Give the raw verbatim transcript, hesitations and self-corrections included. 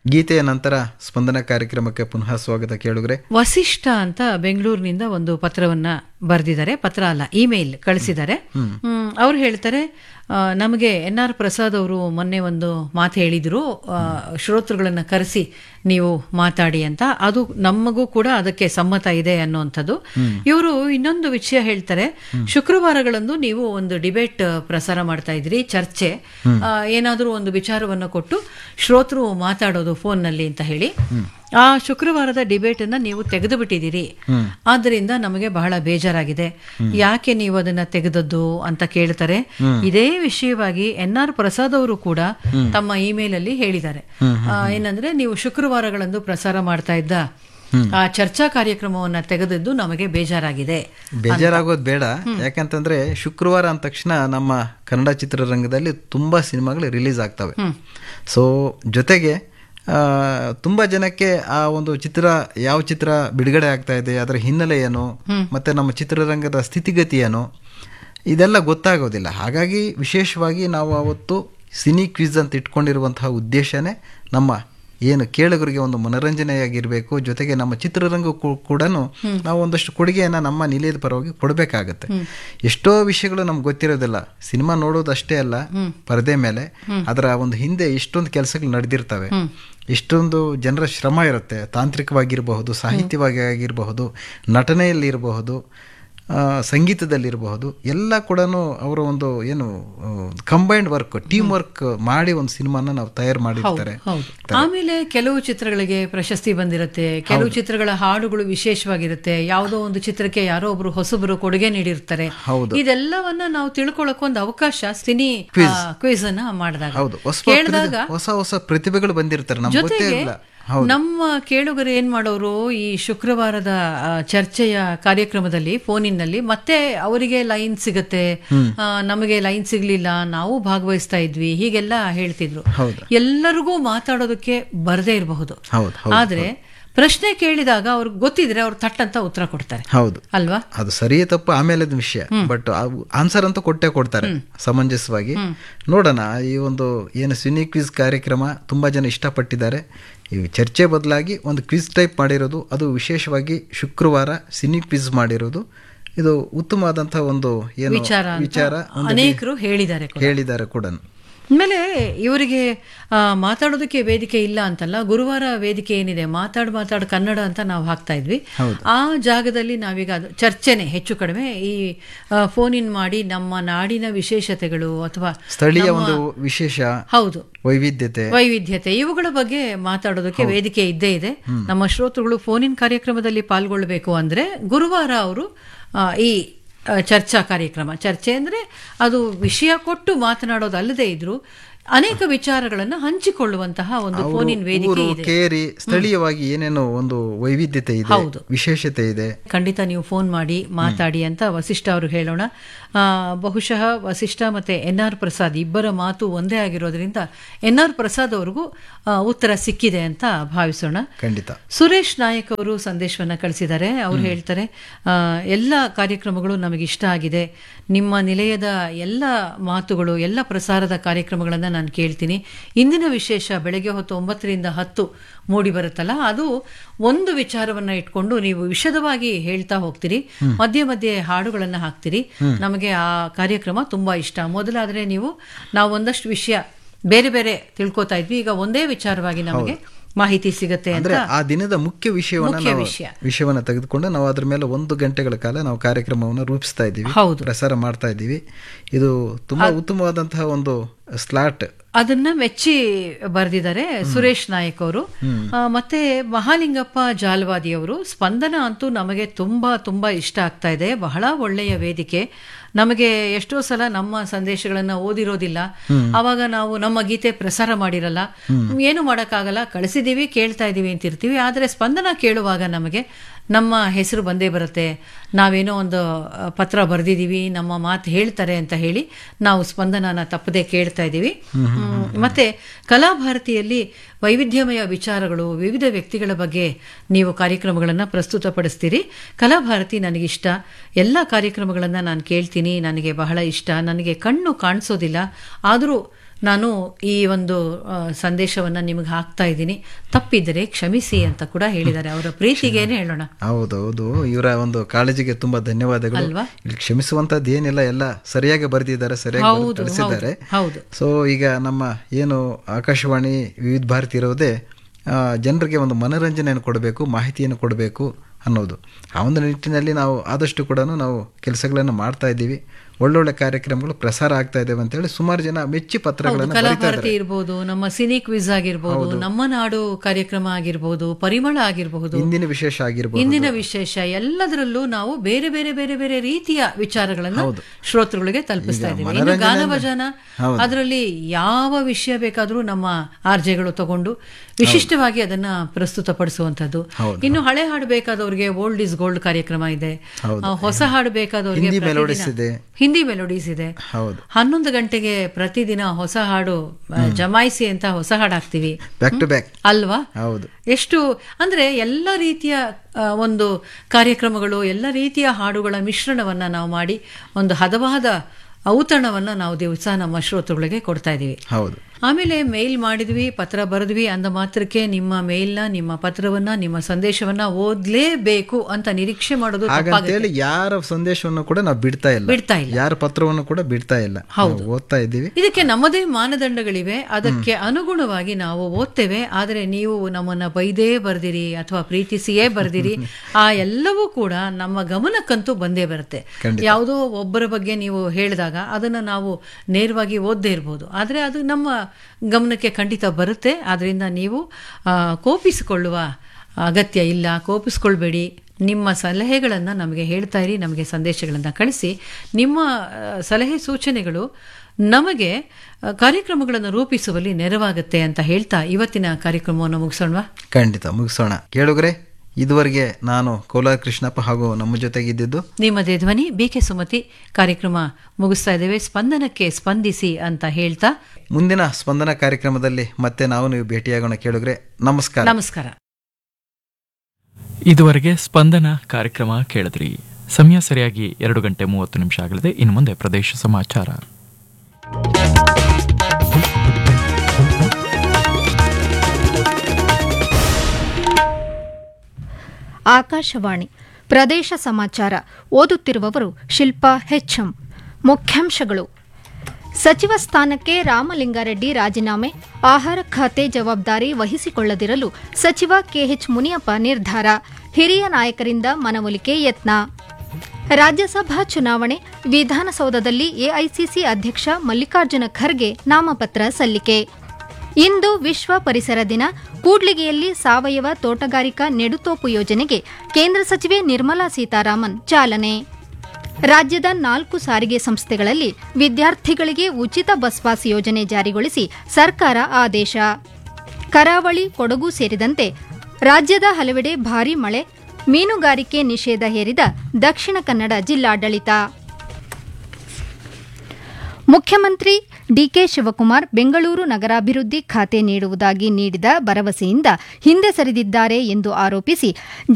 ಗೀತೆಯ ನಂತರ ಸ್ಪಂದನ ಕಾರ್ಯಕ್ರಮಕ್ಕೆ ಪುನಃ ಸ್ವಾಗತ ಕೇಳುಗರೆ. ವಸಿಷ್ಠ ಅಂತ ಬೆಂಗಳೂರಿನಿಂದ ಒಂದು ಪತ್ರವನ್ನ ಬರೆದಿದ್ದಾರೆ, ಪತ್ರ ಅಲ್ಲ ಇಮೇಲ್ ಕಳಿಸಿದ್ದಾರೆ. ಅವ್ರು ಹೇಳ್ತಾರೆ, ನಮಗೆ ಎನ್ ಆರ್ ಪ್ರಸಾದ್ ಅವರು ಮೊನ್ನೆ ಒಂದು ಮಾತು ಹೇಳಿದ್ರು, ಶ್ರೋತೃಗಳನ್ನ ಕರೆಸಿ ನೀವು ಮಾತಾಡಿ ಅಂತ. ಅದು ನಮಗೂ ಕೂಡ ಅದಕ್ಕೆ ಸಮ್ಮತ ಇದೆ ಅನ್ನುವಂಥದ್ದು. ಇವರು ಇನ್ನೊಂದು ವಿಷಯ ಹೇಳ್ತಾರೆ, ಶುಕ್ರವಾರಗಳಂದು ನೀವು ಒಂದು ಡಿಬೇಟ್ ಪ್ರಸಾರ ಮಾಡ್ತಾ ಇದ್ರಿ, ಚರ್ಚೆ, ಏನಾದರೂ ಒಂದು ವಿಚಾರವನ್ನು ಕೊಟ್ಟು ಶ್ರೋತೃ ಮಾತಾಡೋದು ಫೋನ್ ನಲ್ಲಿ ಅಂತ ಹೇಳಿ. ಆ ಶುಕ್ರವಾರದ ಡಿಬೇಟ್ ಅನ್ನ ನೀವು ತೆಗೆದು ಬಿಟ್ಟಿದ್ದೀರಿ, ಆದ್ದರಿಂದ ನಮಗೆ ಬಹಳ ಬೇಜಾರಾಗಿದೆ. ಯಾಕೆ ನೀವು ಅದನ್ನ ತೆಗೆದದ್ದು ಅಂತ ಕೇಳ್ತಾರೆ. ಇದೇ ವಿಷಯವಾಗಿ ಎನ್ ಆರ್ ಪ್ರಸಾದ್ ಅವರು ಕೂಡ ತಮ್ಮ ಇಮೇಲ್ ಅಲ್ಲಿ ಹೇಳಿದ್ದಾರೆ. ಏನಂದ್ರೆ, ನೀವು ಶುಕ್ರವಾರಗಳಂದು ಪ್ರಸಾರ ಮಾಡ್ತಾ ಇದ್ದ ಆ ಚರ್ಚಾ ಕಾರ್ಯಕ್ರಮವನ್ನ ತೆಗೆದದ್ದು ನಮಗೆ ಬೇಜಾರಾಗಿದೆ. ಬೇಜಾರಾಗೋದು ಬೇಡ, ಯಾಕಂತಂದ್ರೆ ಶುಕ್ರವಾರ ಅಂದ ತಕ್ಷಣ ನಮ್ಮ ಕನ್ನಡ ಚಿತ್ರರಂಗದಲ್ಲಿ ತುಂಬಾ ಸಿನಿಮಾಗಳು ರಿಲೀಸ್ ಆಗ್ತವೆ. ಸೊ ಜೊತೆಗೆ ತುಂಬಾ ಜನಕ್ಕೆ ಆ ಒಂದು ಚಿತ್ರ, ಯಾವ ಚಿತ್ರ ಬಿಡುಗಡೆ ಆಗ್ತಾ ಇದೆ, ಅದರ ಹಿನ್ನೆಲೆ ಏನು, ಮತ್ತೆ ನಮ್ಮ ಚಿತ್ರರಂಗದ ಸ್ಥಿತಿಗತಿ ಏನು, ಇದೆಲ್ಲ ಗೊತ್ತಾಗೋದಿಲ್ಲ. ಹಾಗಾಗಿ ವಿಶೇಷವಾಗಿ ನಾವು ಅವತ್ತು ಸಿನಿ ಕ್ವಿಜ್ ಅಂತ ಇಟ್ಕೊಂಡಿರುವಂತಹ ಉದ್ದೇಶನೇ ನಮ್ಮ ಏನು ಕೇಳುಗರಿಗೆ ಒಂದು ಮನೋರಂಜನೆಯಾಗಿರ್ಬೇಕು, ಜೊತೆಗೆ ನಮ್ಮ ಚಿತ್ರರಂಗ ಕೂಡ ನಾವು ಒಂದಷ್ಟು ಕೊಡುಗೆಯನ್ನು ನಮ್ಮ ನಿಲಯದ ಪರವಾಗಿ ಕೊಡಬೇಕಾಗತ್ತೆ. ಎಷ್ಟೋ ವಿಷಯಗಳು ನಮ್ಗೆ ಗೊತ್ತಿರೋದಿಲ್ಲ. ಸಿನಿಮಾ ನೋಡೋದು ಅಷ್ಟೇ ಅಲ್ಲ, ಪರದೆ ಮೇಲೆ ಅದರ ಒಂದು ಹಿಂದೆ ಎಷ್ಟೊಂದು ಕೆಲಸಗಳು ನಡೆದಿರ್ತವೆ, ಎಷ್ಟೊಂದು ಜನರ ಶ್ರಮ ಇರುತ್ತೆ. ತಾಂತ್ರಿಕವಾಗಿರಬಹುದು, ಸಾಹಿತ್ಯವಾಗಿ ಆಗಿರಬಹುದು, ನಟನೆಯಲ್ಲಿರಬಹುದು, ಸಂಗೀತದಲ್ಲಿರಬಹುದು, ಎಲ್ಲ ಕೂಡ ಅವರ ಒಂದು ಏನು ಕಂಬೈನ್ಡ್ ವರ್ಕ್, ಟೀಮ್ ವರ್ಕ್ ಮಾಡಿ ಒಂದು ಸಿನಿಮಾನ ನಾವು ತಯಾರು ಮಾಡಿರ್ತಾರೆ. ಆಮೇಲೆ ಕೆಲವು ಚಿತ್ರಗಳಿಗೆ ಪ್ರಶಸ್ತಿ ಬಂದಿರುತ್ತೆ, ಕೆಲವು ಚಿತ್ರಗಳ ಹಾಡುಗಳು ವಿಶೇಷವಾಗಿರುತ್ತೆ, ಯಾವುದೋ ಒಂದು ಚಿತ್ರಕ್ಕೆ ಯಾರೋ ಒಬ್ರು ಹೊಸಬರು ಕೊಡುಗೆ ನೀಡಿರ್ತಾರೆ. ಇದೆಲ್ಲವನ್ನ ನಾವು ತಿಳ್ಕೊಳ್ಳೋಕೆ ಒಂದು ಅವಕಾಶ ಸಿನಿ ಕ್ವಿಜ್ ಅನ್ನ ಮಾಡಿದಾಗ, ಕೇಳಿದಾಗ ಹೊಸ ಹೊಸ ಪ್ರತಿಭೆಗಳು ಬಂದಿರ್ತಾರೆ. ನಮ್ಗೆ ಗೊತ್ತೇ ಇಲ್ಲ. ನಮ್ಮ ಕೇಳುಗರು ಏನ್ ಮಾಡೋರು, ಈ ಶುಕ್ರವಾರದ ಚರ್ಚೆಯ ಕಾರ್ಯಕ್ರಮದಲ್ಲಿ ಫೋನಿನಲ್ಲಿ ಮತ್ತೆ ಅವರಿಗೆ ಲೈನ್ ಸಿಗತ್ತೆ, ನಮಗೆ ಲೈನ್ ಸಿಗ್ಲಿಲ್ಲ, ನಾವು ಭಾಗವಹಿಸ್ತಾ ಇದ್ವಿ, ಹೀಗೆಲ್ಲ ಹೇಳ್ತಿದ್ರು. ಎಲ್ಲರಿಗೂ ಮಾತಾಡೋದಕ್ಕೆ ಬರದೇ ಇರಬಹುದು, ಆದ್ರೆ ಪ್ರಶ್ನೆ ಕೇಳಿದಾಗ ಅವ್ರಿಗೆ ಗೊತ್ತಿದ್ರೆ ಅವ್ರು ತಟ್ಟಂತ ಉತ್ತರ ಕೊಡ್ತಾರೆ. ಹೌದು ಅಲ್ವಾ? ಅದು ಸರಿಯೇ ತಪ್ಪು ಆಮೇಲೆ ವಿಷಯ, ಬಟ್ ಆನ್ಸರ್ ಅಂತೂ ಕೊಟ್ಟೆ ಕೊಡ್ತಾರೆ ಸಮಂಜಸವಾಗಿ. ನೋಡೋಣ, ಈ ಒಂದು ಏನು ಸಿನಿ ಕ್ವಿಜ್ ಕಾರ್ಯಕ್ರಮ ತುಂಬಾ ಜನ ಇಷ್ಟಪಟ್ಟಿದ್ದಾರೆ. ಈ ಚರ್ಚೆ ಬದಲಾಗಿ ಒಂದು ಕ್ವಿಜ್ ಟೈಪ್ ಮಾಡಿರೋದು, ಅದು ವಿಶೇಷವಾಗಿ ಶುಕ್ರವಾರ ಸಿನಿ ಕ್ವಿಜ್ ಮಾಡಿರೋದು, ಇದು ಉತ್ತಮವಾದಂತಹ ಒಂದು ಏನು ವಿಚಾರ ಅನೇಕರು ಹೇಳಿದ್ದಾರೆ ಹೇಳಿದ್ದಾರೆ ಕೂಡ. ಆಮೇಲೆ ಇವರಿಗೆ ಮಾತಾಡೋದಕ್ಕೆ ವೇದಿಕೆ ಇಲ್ಲ ಅಂತಲ್ಲ, ಗುರುವಾರ ವೇದಿಕೆ ಏನಿದೆ, ಮಾತಾಡ್ ಮಾತಾಡ್ ಕನ್ನಡ ಅಂತ ನಾವು ಹಾಕ್ತಾ ಇದ್ವಿ. ಆ ಜಾಗದಲ್ಲಿ ನಾವೀಗ ಅದು ಚರ್ಚೆನೆ ಹೆಚ್ಚು ಕಡಿಮೆ ಈ ಫೋನ್ ಇನ್ ಮಾಡಿ ನಮ್ಮ ನಾಡಿನ ವಿಶೇಷತೆಗಳು ಅಥವಾ ಸ್ಥಳೀಯ ಒಂದು ವಿಶೇಷ, ಹೌದು, ವೈವಿಧ್ಯತೆ ವೈವಿಧ್ಯತೆ ಇವುಗಳ ಬಗ್ಗೆ ಮಾತಾಡೋದಕ್ಕೆ ವೇದಿಕೆ ಇದ್ದೇ ಇದೆ. ನಮ್ಮ ಶ್ರೋತೃಗಳು ಫೋನ್ ಇನ್ ಕಾರ್ಯಕ್ರಮದಲ್ಲಿ ಪಾಲ್ಗೊಳ್ಬೇಕು ಅಂದ್ರೆ ಗುರುವಾರ ಅವರು ಈ ಚರ್ಚಾ ಕಾರ್ಯಕ್ರಮ, ಚರ್ಚೆ ಅಂದ್ರೆ ಅದು ವಿಷಯ ಕೊಟ್ಟು ಮಾತನಾಡೋದಲ್ಲದೆ ಇದ್ರು ಅನೇಕ ವಿಚಾರಗಳನ್ನು ಹಂಚಿಕೊಳ್ಳುವಂತಹ ಒಂದು ಫೋನ್ ಇನ್ ವೇದಿಕೆ ಇದೆ. ಸ್ಥಳೀಯವಾಗಿ ಏನೇನೋ ಒಂದು ವೈವಿಧ್ಯತೆ ಇದೆ, ಹೌದು, ವಿಶೇಷತೆ ಇದೆ. ಖಂಡಿತ ನೀವು ಫೋನ್ ಮಾಡಿ ಮಾತಾಡಿ ಅಂತ ವಸಿಷ್ಠ ಅವರು ಹೇಳೋಣ. ಬಹುಶಃ ವಸಿಷ್ಠ ಮತ್ತೆ ಎನ್ ಆರ್ ಪ್ರಸಾದ್ ಇಬ್ಬರ ಮಾತು ಒಂದೇ ಆಗಿರೋದ್ರಿಂದ ಎನ್ ಆರ್ ಪ್ರಸಾದ್ ಅವ್ರಿಗೂ ಉತ್ತರ ಸಿಕ್ಕಿದೆ ಅಂತ ಭಾವಿಸೋಣ. ಖಂಡಿತ. ಸುರೇಶ್ ನಾಯಕ್ ಅವರು ಸಂದೇಶವನ್ನ ಕಳಿಸಿದ್ದಾರೆ. ಅವ್ರು ಹೇಳ್ತಾರೆ, ಎಲ್ಲ ಕಾರ್ಯಕ್ರಮಗಳು ನಮಗೆ ಇಷ್ಟ ಆಗಿದೆ, ನಿಮ್ಮ ನಿಲಯದ ಎಲ್ಲ ಮಾತುಗಳು, ಎಲ್ಲ ಪ್ರಸಾರದ ಕಾರ್ಯಕ್ರಮಗಳನ್ನ ನಾನು ಕೇಳ್ತೀನಿ. ಇಂದಿನ ವಿಶೇಷ ಬೆಳಗ್ಗೆ ಹೊತ್ತು ಒಂಬತ್ತರಿಂದ ಹತ್ತು ಮೂಡಿ ಬರುತ್ತಲ್ಲ, ಅದು ಒಂದು ವಿಚಾರವನ್ನ ಇಟ್ಕೊಂಡು ನೀವು ವಿಶದವಾಗಿ ಹೇಳ್ತಾ ಹೋಗ್ತೀರಿ, ಮಧ್ಯೆ ಮಧ್ಯೆ ಹಾಡುಗಳನ್ನ ಹಾಕ್ತೀರಿ. ನಮಗೆ ಆ ಕಾರ್ಯಕ್ರಮ ತುಂಬಾ ಇಷ್ಟ. ಮೊದಲಾದ್ರೆ ನೀವು ನಾವು ಒಂದಷ್ಟು ವಿಷಯ ಬೇರೆ ಬೇರೆ ತಿಳ್ಕೊತಾ ಇದ್ವಿ, ಈಗ ಒಂದೇ ವಿಚಾರವಾಗಿ ನಮಗೆ ಮಾಹಿತಿ ಸಿಗುತ್ತೆ ಅಂದ್ರೆ ಆ ದಿನದ ಮುಖ್ಯ ವಿಷಯವನ್ನ ವಿಷಯವನ್ನ ತೆಗೆದುಕೊಂಡು ನಾವು ಅದ್ರ ಮೇಲೆ ಒಂದು ಗಂಟೆಗಳ ಕಾಲ ನಾವು ಕಾರ್ಯಕ್ರಮವನ್ನು ರೂಪಿಸ್ತಾ ಇದ್ದೀವಿ, ಪ್ರಸಾರ ಮಾಡ್ತಾ ಇದ್ದೀವಿ. ಇದು ತುಂಬಾ ಉತ್ತಮವಾದಂತಹ ಒಂದು ಸ್ಲಾಟ್. ಅದನ್ನ ಮೆಚ್ಚಿ ಬರೆದಿದ್ದಾರೆ ಸುರೇಶ್ ನಾಯಕ್ ಅವರು. ಮತ್ತೆ ಮಹಾಲಿಂಗಪ್ಪ ಜಾಲವಾದಿ ಅವರು, ಸ್ಪಂದನ ಅಂತೂ ನಮಗೆ ತುಂಬಾ ತುಂಬಾ ಇಷ್ಟ ಆಗ್ತಾ ಇದೆ, ಬಹಳ ಒಳ್ಳೆಯ ವೇದಿಕೆ. ನಮಗೆ ಎಷ್ಟೋ ಸಲ ನಮ್ಮ ಸಂದೇಶಗಳನ್ನ ಓದಿರೋದಿಲ್ಲ, ಅವಾಗ ನಾವು ನಮ್ಮ ಗೀತೆ ಪ್ರಸಾರ ಮಾಡಿರಲ್ಲ, ಏನು ಮಾಡಕ್ಕಾಗಲ್ಲ, ಕಳಿಸಿದೀವಿ ಕೇಳ್ತಾ ಇದೀವಿ ಅಂತಿರ್ತೀವಿ. ಆದ್ರೆ ಸ್ಪಂದನ ಕೇಳುವಾಗ ನಮಗೆ ನಮ್ಮ ಹೆಸರು ಬಂದೇ ಬರುತ್ತೆ, ನಾವೇನೋ ಒಂದು ಪತ್ರ ಬರೆದಿದ್ದೀವಿ, ನಮ್ಮ ಮಾತು ಹೇಳ್ತಾರೆ ಅಂತ ಹೇಳಿ ನಾವು ಸ್ಪಂದನನ ತಪ್ಪದೆ ಕೇಳ್ತಾ ಇದ್ದೀವಿ. ಮತ್ತೆ ಕಲಾಭಾರತಿಯಲ್ಲಿ ವೈವಿಧ್ಯಮಯ ವಿಚಾರಗಳು, ವಿವಿಧ ವ್ಯಕ್ತಿಗಳ ಬಗ್ಗೆ ನೀವು ಕಾರ್ಯಕ್ರಮಗಳನ್ನು ಪ್ರಸ್ತುತಪಡಿಸ್ತೀರಿ. ಕಲಾಭಾರತಿ ನನಗಿಷ್ಟ, ಎಲ್ಲ ಕಾರ್ಯಕ್ರಮಗಳನ್ನು ನಾನು ಕೇಳ್ತೀನಿ, ನನಗೆ ಬಹಳ ಇಷ್ಟ. ನನಗೆ ಕಣ್ಣು ಕಾಣಿಸೋದಿಲ್ಲ, ಆದರೂ ನಾನು ಈ ಒಂದು ಆ, ಸಂದೇಶವನ್ನ ನಿಮಗೆ ಹಾಕ್ತಾ ಇದ್ದೀನಿ, ತಪ್ಪಿದರೆ ಕ್ಷಮಿಸಿ ಅಂತ ಕೂಡ ಹೇಳಿದ್ದಾರೆ. ಅವರ ಪ್ರೀತಿಗೇನೆ ಹೇಳೋಣ. ಹೌದೌದು, ಇವರ ಒಂದು ಕಾಳಜಿಗೆ ತುಂಬಾ ಧನ್ಯವಾದಗಳು. ಅಲ್ವಾ? ಇಲ್ಲಿ ಕ್ಷಮಿಸುವಂತದ್ದು ಏನಿಲ್ಲ, ಎಲ್ಲ ಸರಿಯಾಗಿ ಬರೆದಿದ್ದಾರೆ, ಸರಿಯಾಗಿ ಹೌದು, ಬರೆದು ಕಳಿಸಿದ್ದಾರೆ. ಹೌದು. ಸೊ ಈಗ ನಮ್ಮ ಏನು ಆಕಾಶವಾಣಿ ವಿವಿಧ ಭಾರತಿ ಇರೋದೇ ಆ, ಜನರಿಗೆ ಒಂದು ಮನೋರಂಜನೆಯನ್ನು ಕೊಡಬೇಕು, ಮಾಹಿತಿಯನ್ನು ಕೊಡಬೇಕು ಅನ್ನೋದು. ಆ ಒಂದು ನಿಟ್ಟಿನಲ್ಲಿ ನಾವು ಆದಷ್ಟು ಕೂಡ ನಾವು ಕೆಲಸಗಳನ್ನು ಮಾಡ್ತಾ ಇದ್ದೀವಿ. ಒಳ್ಳೊಳ್ಳೆ ಕಾರ್ಯಕ್ರಮಗಳು ಪ್ರಸಾರ ಆಗ್ತಾ ಇದ್ದೇವೆ ಅಂತ ಹೇಳಿ ಸುಮಾರು ಜನ ಮೆಚ್ಚಿ ಪತ್ರಗಳನ್ನು ಬರೀತಾ ಕಲಾಭಾರತಿ ಇದ್ದಾರೆ. ಇರ್ಬೋದು, ನಮ್ಮ ಸಿನಿ ಕ್ವಿಜ್ ಆಗಿರ್ಬೋದು, ನಮ್ಮ ನಾಡು ಕಾರ್ಯಕ್ರಮ ಆಗಿರ್ಬೋದು, ಪರಿಮಳ ಆಗಿರಬಹುದು, ಇಂದಿನ ವಿಶೇಷ ಆಗಿರ್ಬೋದು, ಇಂದಿನ ವಿಶೇಷ, ಎಲ್ಲದರಲ್ಲೂ ನಾವು ಬೇರೆ ಬೇರೆ ಬೇರೆ ಬೇರೆ ರೀತಿಯ ವಿಚಾರಗಳನ್ನು ಶ್ರೋತೃಗಳಿಗೆ ತಲುಪಿಸ್ತಾ ಇದ್ದೀವಿ. ಇನ್ನು ಗಾನಭಜನ, ಅದರಲ್ಲಿ ಯಾವ ವಿಷಯ ಬೇಕಾದ್ರೂ ನಮ್ಮ ಆರ್ಜೆಗಳು ತಗೊಂಡು ವಿಶಿಷ್ಟವಾಗಿ ಅದನ್ನ ಪ್ರಸ್ತುತಪಡಿಸುವಂತದ್ದು. ಇನ್ನು ಹಳೆ ಹಾಡು ಬೇಕಾದವ್ರಿಗೆ ಓಲ್ಡ್ ಇಸ್ ಗೋಲ್ಡ್ ಕಾರ್ಯಕ್ರಮ ಇದೆ, ಹೊಸ ಹಾಡು ಬೇಕಾದವ್ರಿಗೆ ಹಿಂದಿ ಮೆಲೋಡಿಸ್ ಇದೆ, ಹಿಂದಿ ಮೆಲೋಡೀಸ್ ಇದೆ. ಹೌದು, ಹನ್ನೊಂದು ಗಂಟೆಗೆ ಪ್ರತಿದಿನ ಹೊಸ ಹಾಡು ಜಮಾಯಿಸಿ ಅಂತ ಹೊಸ ಹಾಡು ಹಾಕ್ತಿವಿ, ಬ್ಯಾಕ್ ಟು ಬ್ಯಾಕ್ ಅಲ್ವಾ? ಹೌದು. ಎಷ್ಟು ಅಂದ್ರೆ ಎಲ್ಲ ರೀತಿಯ ಆ, ಒಂದು ಕಾರ್ಯಕ್ರಮಗಳು, ಎಲ್ಲ ರೀತಿಯ ಹಾಡುಗಳ ಮಿಶ್ರಣವನ್ನ ನಾವು ಮಾಡಿ ಒಂದು ಹದವಾದ ಔತಣವನ್ನ ನಾವು ದಿವಸ ನಮ್ಮ ಶ್ರೋತೃಗಳಿಗೆ ಕೊಡ್ತಾ ಇದೀವಿ. ಹೌದು. ಆಮೇಲೆ ಮೇಲ್ ಮಾಡಿದ್ವಿ, ಪತ್ರ ಬರೆದ್ವಿ ಅಂದ ಮಾತ್ರಕ್ಕೆ ನಿಮ್ಮ ಮೇಲ್ನ, ನಿಮ್ಮ ಪತ್ರವನ್ನ, ನಿಮ್ಮ ಸಂದೇಶವನ್ನ ಓದ್ಲೇಬೇಕು ಅಂತ ನಿರೀಕ್ಷೆ ಮಾಡೋದು ಹಾಗಂತೇಳಿ ಯಾರ ಸಂದೇಶವನ್ನು ಕೂಡ ನಾವು ಬಿಡ್ತಾ ಇಲ್ಲ, ಬಿಡ್ತಾ ಇಲ್ಲ, ಯಾರ ಪತ್ರವನ್ನು ಕೂಡ ಬಿಡ್ತಾ ಇಲ್ಲ, ನಾವು ಓದ್ತಾ ಇದ್ದೀವಿ. ಇದಕ್ಕೆ ನಮ್ಮದೇ ಮಾನದಂಡಗಳಿವೆ, ಅದಕ್ಕೆ ಅನುಗುಣವಾಗಿ ನಾವು ಓದ್ತೇವೆ. ಆದರೆ ನೀವು ನಮ್ಮನ್ನ ಬೈದೇ ಬರ್ದಿರಿ ಅಥವಾ ಪ್ರೀತಿಸಿಯೇ ಬರ್ದಿರಿ, ಆ ಎಲ್ಲವೂ ಕೂಡ ನಮ್ಮ ಗಮನಕ್ಕಂತೂ ಬಂದೇ ಬರುತ್ತೆ. ಯಾವುದೋ ಒಬ್ಬರ ಬಗ್ಗೆ ನೀವು ಹೇಳಿದಾಗ ಅದನ್ನ ನಾವು ನೇರವಾಗಿ ಓದ್ದೇ ಇರ್ಬೋದು, ಆದ್ರೆ ಅದು ನಮ್ಮ ಗಮನಕ್ಕೆ ಖಂಡಿತ ಬರುತ್ತೆ. ಆದ್ರಿಂದ ನೀವು ಆ, ಕೋಪಿಸಿಕೊಳ್ಳುವ ಅಗತ್ಯ ಇಲ್ಲ, ಕೋಪಿಸ್ಕೊಳ್ಬೇಡಿ. ನಿಮ್ಮ ಸಲಹೆಗಳನ್ನು ನಮಗೆ ಹೇಳ್ತಾ ಇರಿ, ನಮಗೆ ಸಂದೇಶಗಳನ್ನು ಕಳಿಸಿ. ನಿಮ್ಮ ಆ, ಸಲಹೆ ಸೂಚನೆಗಳು ನಮಗೆ ಆ, ಕಾರ್ಯಕ್ರಮಗಳನ್ನು ರೂಪಿಸುವಲ್ಲಿ ನೆರವಾಗುತ್ತೆ ಅಂತ ಹೇಳ್ತಾ ಇವತ್ತಿನ ಕಾರ್ಯಕ್ರಮವನ್ನು ಮುಗಿಸೋಣವಾ? ಖಂಡಿತ ಮುಗಿಸೋಣ. ಕೇಳುಗರೆ, ಇದುವರೆಗೆ ನಾನು ಕೋಲಾರ ಕೃಷ್ಣಪ್ಪ ಹಾಗೂ ನಮ್ಮ ಜೊತೆಗಿದ್ದು ನಿಮ್ಮದೇ ಧ್ವನಿ ಬಿ ಕೆ ಸುಮತಿ. ಕಾರ್ಯಕ್ರಮ ಮುಗಿಸ್ತಾ ಇದ್ದೇವೆ. ಸ್ಪಂದನಕ್ಕೆ ಸ್ಪಂದಿಸಿ ಅಂತ ಹೇಳ್ತಾ ಮುಂದಿನ ಸ್ಪಂದನ ಕಾರ್ಯಕ್ರಮದಲ್ಲಿ ಮತ್ತೆ ನಾವು ನೀವು ಭೇಟಿಯಾಗೋಣ. ಕೇಳುಗರೆ, ನಮಸ್ಕಾರ. ನಮಸ್ಕಾರ. ಇದುವರೆಗೆ ಸ್ಪಂದನ ಕಾರ್ಯಕ್ರಮ ಕೇಳಿದ್ರಿ. ಸಮಯ ಸರಿಯಾಗಿ ಎರಡು ಗಂಟೆ ಮೂವತ್ತು ನಿಮಿಷ ಆಗಲಿದೆ. ಇನ್ನು ಮುಂದೆ ಪ್ರದೇಶ ಸಮಾಚಾರ. ಆಕಾಶವಾಣಿ ಪ್ರದೇಶ ಸಮಾಚಾರ. ಓದುತ್ತಿರುವವರು ಶಿಲ್ಪಾ ಹೆಚ್ಎಂ. ಮುಖ್ಯಾಂಶಗಳು: ಸಚಿವ ಸ್ಥಾನಕ್ಕೆ ರಾಮಲಿಂಗಾರೆಡ್ಡಿ ರಾಜೀನಾಮೆ, ಆಹಾರ ಖಾತೆ ಜವಾಬ್ದಾರಿ ವಹಿಸಿಕೊಳ್ಳದಿರಲು ಸಚಿವ ಕೆಎಚ್ ಮುನಿಯಪ್ಪ ನಿರ್ಧಾರ, ಹಿರಿಯ ನಾಯಕರಿಂದ ಮನವೊಲಿಕೆ ಯತ್ನ. ರಾಜ್ಯಸಭಾ ಚುನಾವಣೆ, ವಿಧಾನಸೌಧದಲ್ಲಿ ಎಐಸಿಸಿ ಅಧ್ಯಕ್ಷ ಮಲ್ಲಿಕಾರ್ಜುನ ಖರ್ಗೆ ನಾಮಪತ್ರ ಸಲ್ಲಿಕೆ. ಇಂದು ವಿಶ್ವ ಪರಿಸರ ದಿನ. ಕೂಡ್ಲಿಗಿಯಲ್ಲಿ ಸಾವಯವ ತೋಟಗಾರಿಕಾ ನೆಡುತೋಪು ಯೋಜನೆಗೆ ಕೇಂದ್ರ ಸಚಿವೆ ನಿರ್ಮಲಾ ಸೀತಾರಾಮನ್ ಚಾಲನೆ. ರಾಜ್ಯದ ನಾಲ್ಕು ಸಾರಿಗೆ ಸಂಸ್ಥೆಗಳಲ್ಲಿ ವಿದ್ಯಾರ್ಥಿಗಳಿಗೆ ಉಚಿತ ಬಸ್ ಪಾಸ್ ಯೋಜನೆ ಜಾರಿಗೊಳಿಸಿ ಸರ್ಕಾರ ಆದೇಶ. ಕರಾವಳಿ, ಕೊಡಗು ಸೇರಿದಂತೆ ರಾಜ್ಯದ ಹಲವೆಡೆ ಭಾರೀ ಮಳೆ, ಮೀನುಗಾರಿಕೆ ನಿಷೇಧ ಹೇರಿದ ದಕ್ಷಿಣ ಕನ್ನಡ ಜಿಲ್ಲಾಡಳಿತ. ಮುಖ್ಯಮಂತ್ರಿ ಡಿಕೆ ಶಿವಕುಮಾರ್ ಬೆಂಗಳೂರು ನಗರಾಭಿವೃದ್ಧಿ ಖಾತೆ ನೀಡುವುದಾಗಿ ನೀಡಿದ ಭರವಸೆಯಿಂದ ಹಿಂದೆ ಸರಿದಿದ್ದಾರೆ ಎಂದು ಆರೋಪಿಸಿ